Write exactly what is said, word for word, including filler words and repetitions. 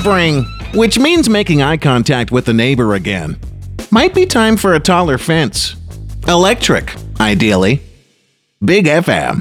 Spring, which means making eye contact with the neighbor again. Might be time for a taller fence. Electric, ideally. Big F M.